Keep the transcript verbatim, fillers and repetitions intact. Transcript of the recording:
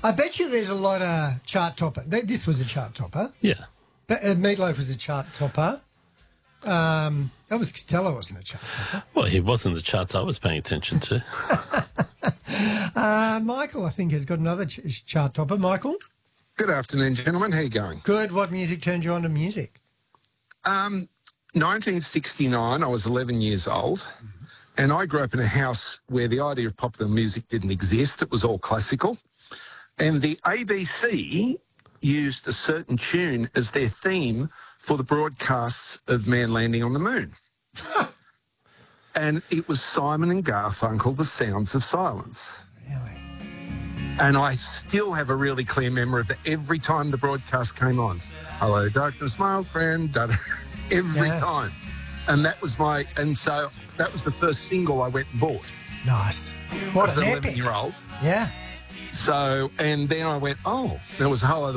I bet you there's a lot of chart topper. Th- This was a chart topper. Yeah. But, uh, Meatloaf was a chart topper. Um, that was Costello, wasn't a chart topper. Well, he wasn't the charts I was paying attention to. Uh, Michael, I think, has got another ch- chart topper. Michael? Good afternoon, gentlemen. How you going? Good. What music turned you on to music? Um, nineteen sixty-nine, I was eleven years old, and I grew up in a house where the idea of popular music didn't exist. It was all classical. And the A B C used a certain tune as their theme for the broadcasts of Man Landing on the Moon. And it was Simon and Garfunkel, The Sounds of Silence. Really? And I still have a really clear memory of it every time the broadcast came on. Hello, darkness, my old friend. da- da- Every Yeah. time. And that was my, and so that was the first single I went and bought Nice. What as an an epic. eleven-year-old. Yeah. So, and then I went, oh, there was a whole other